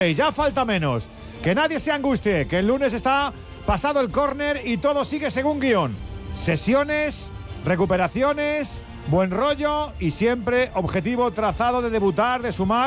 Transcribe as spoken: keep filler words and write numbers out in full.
Ya falta menos. Que nadie se angustie, que el lunes está pasado el córner y todo sigue según guión. Sesiones, recuperaciones, buen rollo y siempre objetivo trazado de debutar, de sumar